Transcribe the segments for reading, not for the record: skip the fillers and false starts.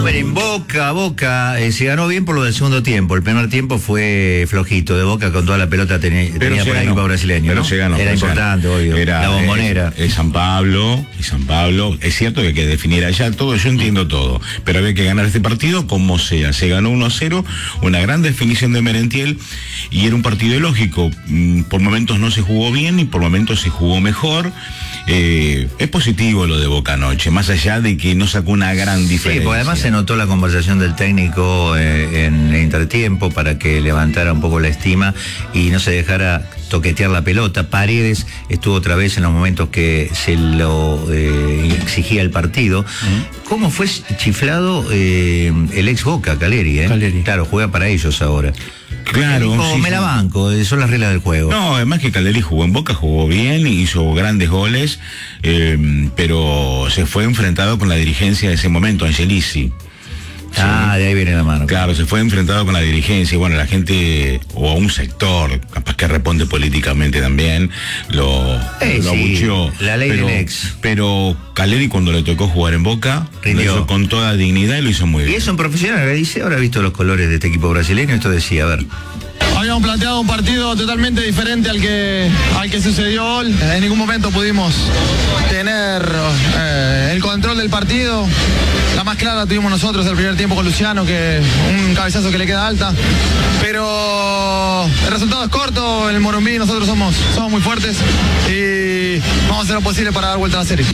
En Boca se ganó bien por lo del segundo tiempo. El primer tiempo fue flojito de Boca, con toda la pelota tenía por el equipo brasileño, pero ¿no? se ganó. Era importante, obvio. Era, la Bombonera. San Pablo. Es cierto que hay que definir allá todo, yo entiendo todo, pero había que ganar este partido como sea. Se ganó 1-0, una gran definición de Merentiel, y era un partido lógico. Por momentos no se jugó bien y por momentos se jugó mejor. Es positivo lo de Boca anoche, más allá de que no sacó una gran diferencia. Sí, porque además se notó la conversación del técnico en el intertiempo para que levantara un poco la estima y no se dejara toquetear la pelota. Paredes estuvo otra vez en los momentos que se lo exigía el partido. ¿Cómo fue chiflado el ex Boca, Caleri? Caleri. Claro, juega para ellos ahora. Claro, Dijo, sí, me la banco, son las reglas del juego. No, además que Caleri jugó en Boca, jugó bien, hizo grandes goles, pero se fue enfrentado con la dirigencia de ese momento, Angelici. Ah, de ahí viene la mano. Claro, se fue enfrentado con la dirigencia y bueno, la gente, o a un sector, capaz que responde políticamente también, lo abucheó. La ley del ex. Pero Caleri, cuando le tocó jugar en Boca, lo hizo con toda dignidad y lo hizo muy bien. Y es un profesional, le dice, ahora ha visto los colores de este equipo brasileño, esto decía, a ver. Habíamos planteado un partido totalmente diferente al que sucedió hoy. En ningún momento pudimos tener el control del partido. La más clara tuvimos nosotros el primer tiempo con Luciano, que un cabezazo que le queda alta. Pero el resultado es corto, en el Morumbi nosotros somos muy fuertes y vamos a hacer lo posible para dar vuelta a la serie.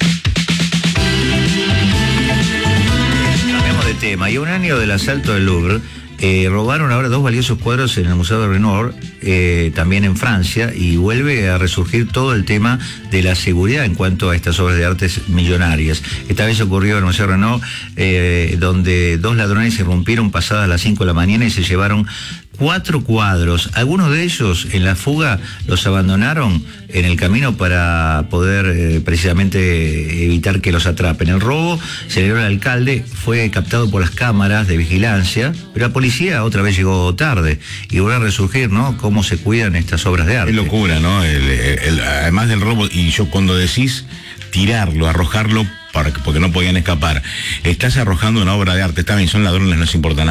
Cambiamos de tema. Y a un año del asalto del Louvre, robaron ahora 2 valiosos cuadros en el Museo de Renoir, también en Francia, y vuelve a resurgir todo el tema de la seguridad en cuanto a estas obras de artes millonarias. Esta vez ocurrió en el Museo Renoir, donde 2 ladrones irrumpieron pasadas las 5 de la mañana y se llevaron 4 cuadros. Algunos de ellos en la fuga los abandonaron en el camino para poder precisamente evitar que los atrapen. El robo se dio al alcalde, fue captado por las cámaras de vigilancia, pero la policía otra vez llegó tarde y vuelve a resurgir, ¿no? Cómo se cuidan estas obras de arte. Es locura, ¿no? Además del robo, y yo cuando decís tirarlo, arrojarlo, porque no podían escapar, estás arrojando una obra de arte. También son ladrones, no les importa nada.